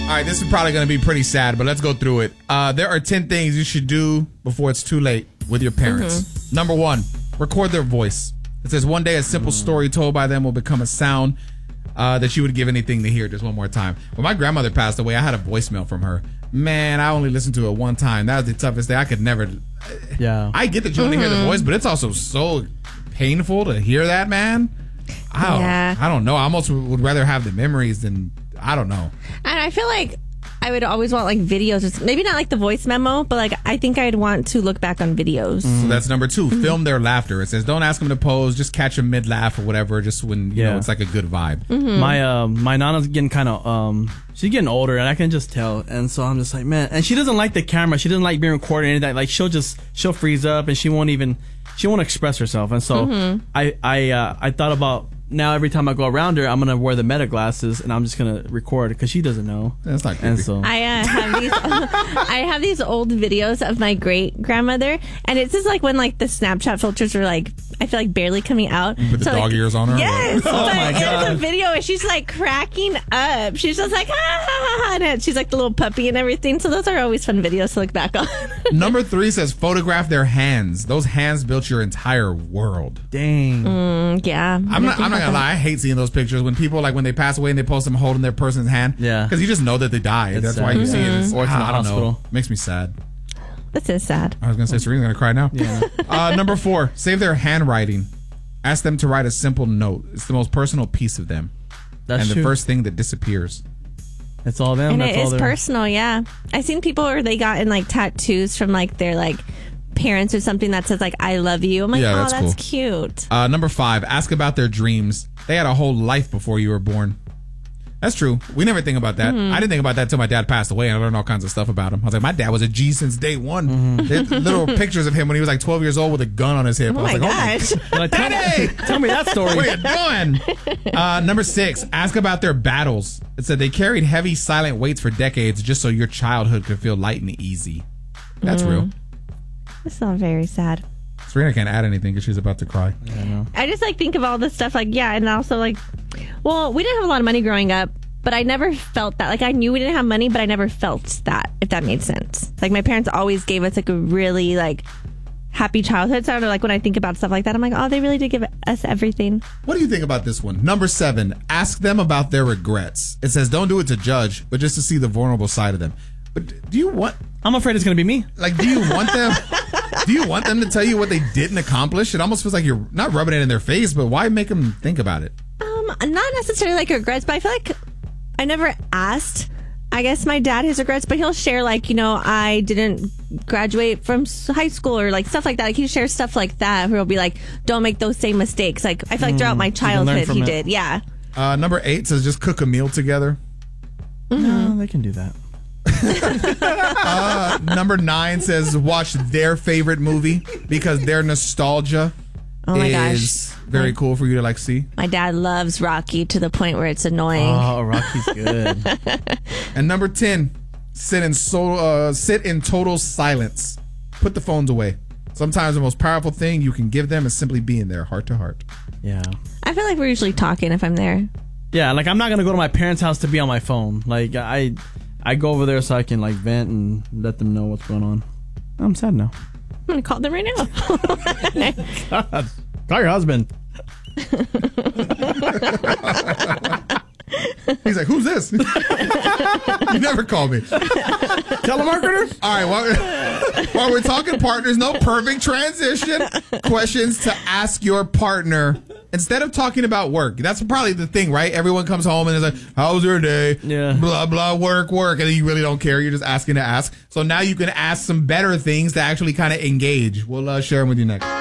right, this is probably going to be pretty sad, but let's go through it. There are 10 things you should do before it's too late with your parents. Number 1, record their voice. It says one day a simple story told by them will become a sound that you would give anything to hear. Just one more time. When my grandmother passed away, I had a voicemail from her. Man, I only listened to it one time. That was the toughest thing. I could never. Yeah. I get that you want to hear the voice, but it's also so painful to hear that, man. I don't know. I almost would rather have the memories than, I don't know. And I feel like I would always want like videos, maybe not like the voice memo, but like I think I'd want to look back on videos. So that's number 2. Film their laughter. It says don't ask them to pose, just catch them mid laugh or whatever, just when you know it's like a good vibe. My nana's getting kind of she's getting older, and I can just tell. And so I'm just like, man. And she doesn't like the camera. She doesn't like being recorded or anything. Like she'll freeze up, and she won't express herself. And so I thought about. Now every time I go around her, I'm gonna wear the meta glasses and I'm just gonna record because she doesn't know. That's not creepy. And so I have these old videos of my great grandmother, and it's just like when like the Snapchat filters are like I feel like barely coming out. With the dog ears on her. Yes. Oh my God. It's a video and she's like cracking up. She's just like and she's like the little puppy and everything. So those are always fun videos to look back on. Number 3 says photograph their hands. Those hands built your entire world. dang. Yeah. I'm not gonna lie. I hate seeing those pictures when people like when they pass away and they post them holding their person's hand. Yeah. Because you just know that they died. It's That's sad. why you see it. It's, Or it's in the I don't know. hospital. Makes me sad. This is sad. I was gonna say Serena's gonna cry now. Yeah. Number 4, save their handwriting. Ask them to write a simple note. It's the most personal piece of them. That's and true. the first thing that disappears. It's all them. And That's it all is they're- personal, yeah. I've seen people where they got in like tattoos from like their like parents or something that says like I love you. I'm like, Yeah, oh, that's that's cool. cute. Number 5, ask about their dreams. They had a whole life before you were born. That's true. We never think about that. I didn't think about that until my dad passed away and I learned all kinds of stuff about him. I was like, my dad was a G since day one. There's little pictures of him when he was like 12 years old with a gun on his hip. Oh I was my like, gosh. Like, Daddy! tell me that story. What are you doing? Number 6, ask about their battles. It said they carried heavy, silent weights for decades just so your childhood could feel light and easy. That's real. It's not very sad. Serena can't add anything because she's about to cry. I just like think of all this stuff like, yeah, and also like, well, we didn't have a lot of money growing up, but I never felt that. Like I knew we didn't have money, but I never felt that, if that made sense. Like my parents always gave us like a really like happy childhood. So I don't know, like when I think about stuff like that, I'm like, oh, they really did give us everything. What do you think about this one? Number 7, ask them about their regrets. It says don't do it to judge, but just to see the vulnerable side of them. But do you want... I'm afraid it's going to be me. Like, do you want them... Do you want them to tell you what they didn't accomplish? It almost feels like you're not rubbing it in their face, but why make them think about it? Not necessarily like regrets, but I feel like I never asked. I guess my dad has regrets, but he'll share like, you know, I didn't graduate from high school or like stuff like that. Like he shares stuff like that where he'll be like, don't make those same mistakes. Like I feel like throughout my childhood he did. Yeah. Number 8 says just cook a meal together. No, they can do that. Number 9 says watch their favorite movie because their nostalgia is very cool for you to like see. My dad loves Rocky to the point where it's annoying. Oh, Rocky's good. And number 10, sit in total silence. Put the phones away. Sometimes the most powerful thing you can give them is simply being there, heart to heart. Yeah. I feel like we're usually talking if I'm there. Yeah, like I'm not going to go to my parents' house to be on my phone. Like I go over there so I can like vent and let them know what's going on. I'm sad now. I'm going to call them right now. God. Call your husband. He's like, who's this? You never called me. Telemarketer? All right, while we're talking partners, no perfect transition. Questions to ask your partner instead of talking about work. That's probably the thing, right? Everyone comes home and is like, how's your day? Yeah. Blah, blah, work. And then you really don't care. You're just asking to ask. So now you can ask some better things to actually kind of engage. We'll share them with you next.